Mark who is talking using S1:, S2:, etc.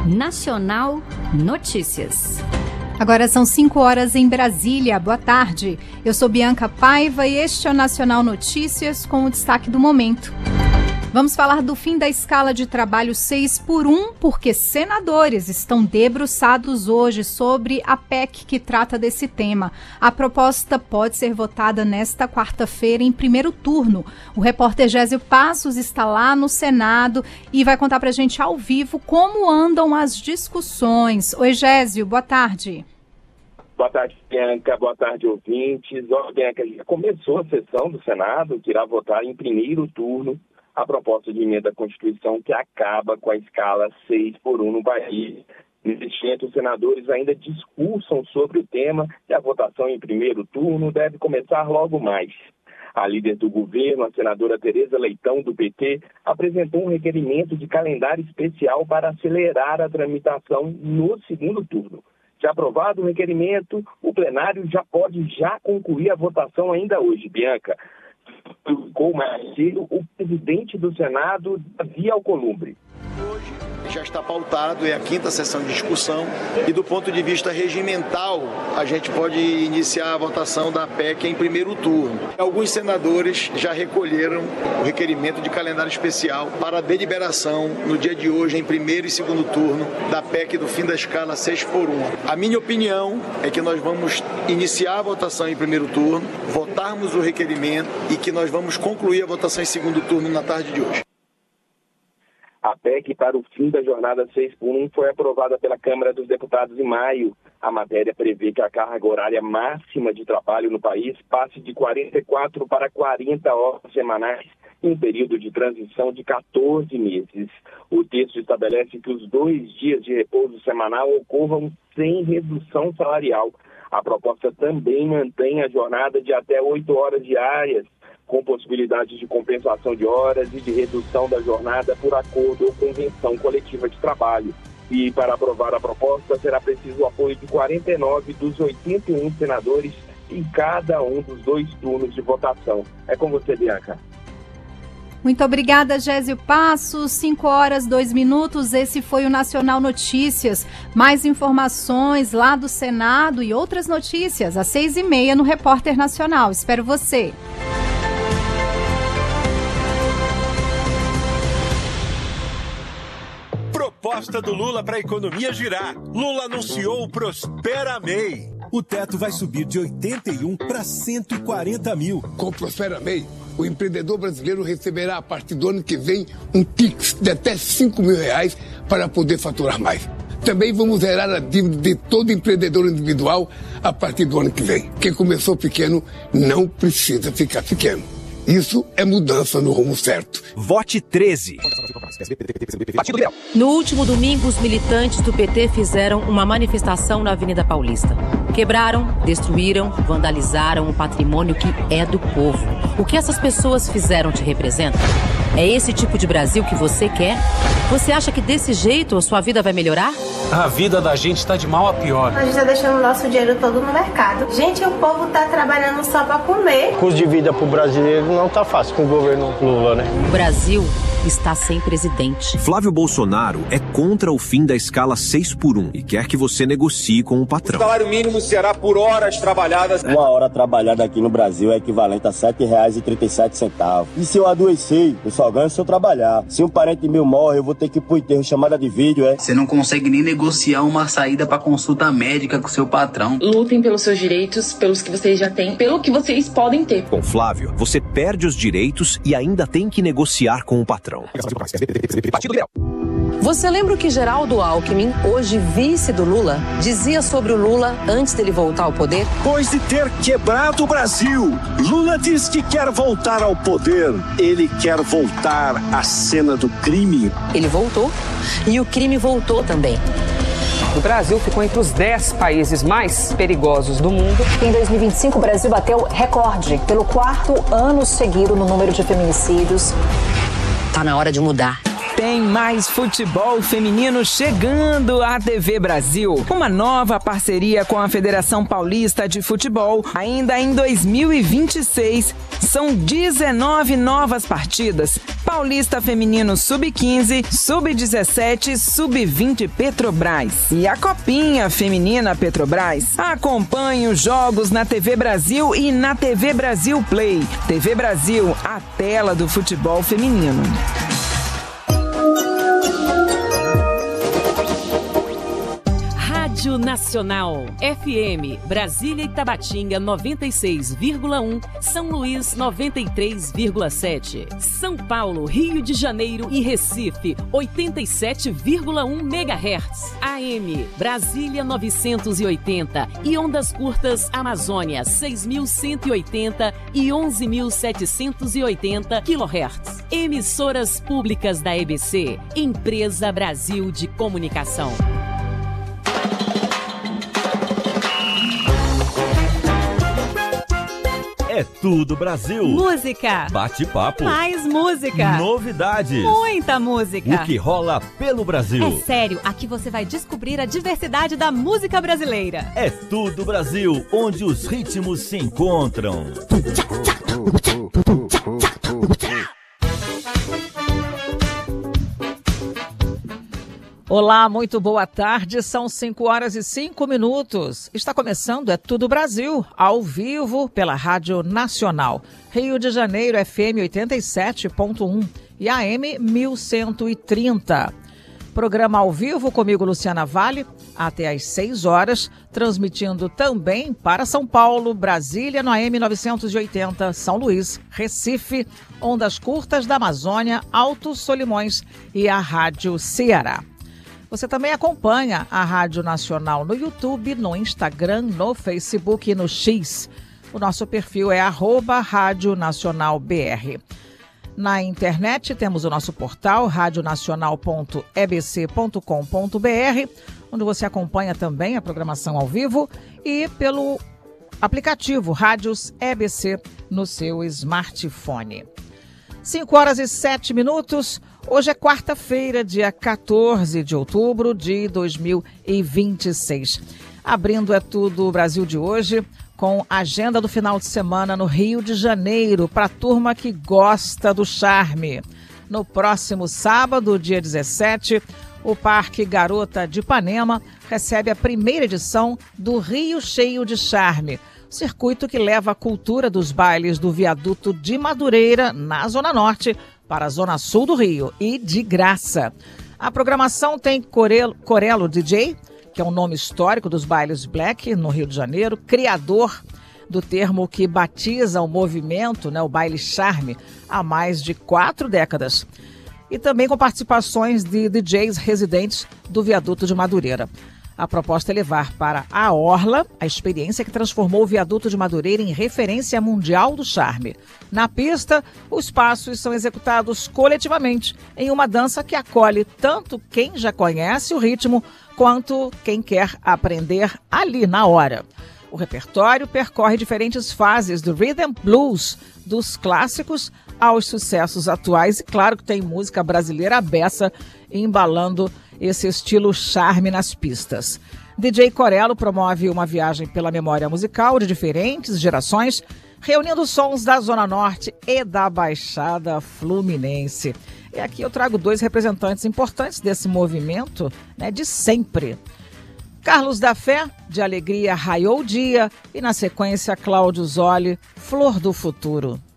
S1: Nacional Notícias.
S2: Agora são 5 horas em Brasília. Boa tarde. Eu sou Bianca Paiva e este é o Nacional Notícias com o destaque do momento. Vamos falar do fim da escala de trabalho 6x1, porque senadores estão debruçados hoje sobre a PEC que trata desse tema. A proposta pode ser votada nesta quarta-feira em primeiro turno. O repórter Gésio Passos está lá no Senado e vai contar pra gente ao vivo como andam as discussões. Oi, Gésio, boa tarde.
S3: Boa tarde, Bianca. Boa tarde, ouvintes. Bianca, já começou a sessão do Senado, que irá votar em primeiro turno a proposta de emenda à Constituição que acaba com a escala 6x1 no país. Neste momento, os senadores ainda discursam sobre o tema e a votação em primeiro turno deve começar logo mais. A líder do governo, a senadora Tereza Leitão, do PT, apresentou um requerimento de calendário especial para acelerar a tramitação no segundo turno. Já aprovado o requerimento, o plenário já pode concluir a votação ainda hoje, Bianca. Com o presidente do Senado, Davi Alcolumbre.
S4: Hoje já está pautado, é a 5ª sessão de discussão e do ponto de vista regimental a gente pode iniciar a votação da PEC em primeiro turno. Alguns senadores já recolheram o requerimento de calendário especial para a deliberação no dia de hoje em primeiro e segundo turno da PEC do fim da escala 6x1. A minha opinião é que nós vamos iniciar a votação em primeiro turno, votarmos o requerimento e que nós vamos concluir a votação em segundo turno na tarde de hoje.
S3: A PEC para o fim da jornada 6x1 foi aprovada pela Câmara dos Deputados em maio. A matéria prevê que a carga horária máxima de trabalho no país passe de 44 para 40 horas semanais em um período de transição de 14 meses. O texto estabelece que os 2 dias de repouso semanal ocorram sem redução salarial. A proposta também mantém a jornada de até 8 horas diárias, com possibilidade de compensação de horas e de redução da jornada por acordo ou convenção coletiva de trabalho. E para aprovar a proposta será preciso o apoio de 49 dos 81 senadores em cada um dos 2 turnos de votação. É com você, Bianca.
S2: Muito obrigada, Gésio Passos. 5 horas, 2 minutos. Esse foi o Nacional Notícias. Mais informações lá do Senado e outras notícias às 6h30 no Repórter Nacional. Espero você.
S5: Proposta do Lula para a economia girar. Lula anunciou o Prospera MEI.
S6: O teto vai subir de 81 para 140 mil.
S7: Com o Prospera MEI, o empreendedor brasileiro receberá a partir do ano que vem um Pix de até R$5 mil para poder faturar mais. Também vamos zerar a dívida de todo empreendedor individual a partir do ano que vem. Quem começou pequeno não precisa ficar pequeno. Isso é mudança no rumo certo.
S5: Vote 13.
S8: No último domingo, os militantes do PT fizeram uma manifestação na Avenida Paulista. Quebraram, destruíram, vandalizaram o patrimônio que é do povo. O que essas pessoas fizeram te representa? É esse tipo de Brasil que você quer? Você acha que desse jeito a sua vida vai melhorar?
S9: A vida da gente tá de mal a pior.
S10: A gente tá deixando o nosso dinheiro todo no mercado. Gente, o povo tá trabalhando só pra comer.
S11: O custo de vida pro brasileiro não tá fácil com o governo Lula, né?
S8: O Brasil está sem presidente.
S12: Flávio Bolsonaro é contra o fim da escala 6x1 e quer que você negocie com o patrão.
S13: O salário mínimo será por horas trabalhadas.
S14: 1 hora trabalhada aqui no Brasil é equivalente a R$7,37. E se eu adoecer, eu só ganho se eu trabalhar. Se um parente meu morre, eu vou ter que ir pro enterro, chamada de vídeo,
S15: Você não consegue nem negociar uma saída pra consulta médica com seu patrão.
S16: Lutem pelos seus direitos, pelos que vocês já têm, pelo que vocês podem ter.
S12: Com Flávio, você perde os direitos e ainda tem que negociar com o patrão.
S8: Você lembra o que Geraldo Alckmin, hoje vice do Lula, dizia sobre o Lula antes dele voltar ao poder?
S5: Depois de ter quebrado o Brasil, Lula diz que quer voltar ao poder. Ele quer voltar à cena do crime.
S8: Ele voltou e o crime voltou também.
S17: O Brasil ficou entre os 10 países mais perigosos do mundo.
S18: Em 2025, o Brasil bateu recorde pelo 4º ano seguido no número de feminicídios.
S8: Tá na hora de mudar.
S17: Tem mais futebol feminino chegando à TV Brasil. Uma nova parceria com a Federação Paulista de Futebol. Ainda em 2026, São 19 novas partidas. Paulista Feminino Sub-15, Sub-17, Sub-20 Petrobras. E a Copinha Feminina Petrobras. Acompanhe os jogos na TV Brasil e na TV Brasil Play. TV Brasil, a tela do futebol feminino.
S19: Rádio Nacional, FM, Brasília e Tabatinga 96,1, São Luís 93,7, São Paulo, Rio de Janeiro e Recife 87,1 MHz, AM, Brasília 980 e ondas curtas Amazônia 6.180 e 11.780 kHz. Emissoras públicas da EBC, Empresa Brasil de Comunicação.
S20: É tudo Brasil.
S21: Música.
S20: Bate-papo.
S21: Mais música.
S20: Novidades.
S21: Muita música.
S20: O que rola pelo Brasil.
S21: É sério, aqui você vai descobrir a diversidade da música brasileira.
S20: É tudo Brasil, onde os ritmos se encontram.
S22: Olá, muito boa tarde, são 5h05. Está começando É Tudo Brasil, ao vivo pela Rádio Nacional. Rio de Janeiro, FM 87.1 e AM 1130. Programa ao vivo comigo, Luciana Vale, até às 6 horas, transmitindo também para São Paulo, Brasília, no AM 980, São Luís, Recife, ondas curtas da Amazônia, Alto Solimões e a Rádio Ceará. Você também acompanha a Rádio Nacional no YouTube, no Instagram, no Facebook e no X. O nosso perfil é @radionacionalbr. Na internet temos o nosso portal radionacional.ebc.com.br, onde você acompanha também a programação ao vivo e pelo aplicativo Rádios EBC no seu smartphone. 5h07. Hoje é quarta-feira, dia 14 de outubro de 2026. Abrindo É Tudo Brasil de hoje com a agenda do final de semana no Rio de Janeiro, para a turma que gosta do charme. No próximo sábado, dia 17, o Parque Garota de Ipanema recebe a primeira edição do Rio Cheio de Charme, circuito que leva a cultura dos bailes do Viaduto de Madureira, na Zona Norte, para a Zona Sul do Rio, e de graça. A programação tem Corelo DJ, que é um nome histórico dos bailes black no Rio de Janeiro, criador do termo que batiza o movimento, o baile charme, há mais de 4 décadas. E também com participações de DJs residentes do Viaduto de Madureira. A proposta é levar para a Orla a experiência que transformou o Viaduto de Madureira em referência mundial do charme. Na pista, os passos são executados coletivamente em uma dança que acolhe tanto quem já conhece o ritmo quanto quem quer aprender ali na hora. O repertório percorre diferentes fases do rhythm blues, dos clássicos aos sucessos atuais, e claro que tem música brasileira à beça embalando esse estilo charme nas pistas. DJ Corelo promove uma viagem pela memória musical de diferentes gerações, reunindo sons da Zona Norte e da Baixada Fluminense. E aqui eu trago 2 representantes importantes desse movimento, de sempre. Carlos da Fé, de Alegria Raiou o Dia, e na sequência Cláudio Zoli, Flor do Futuro.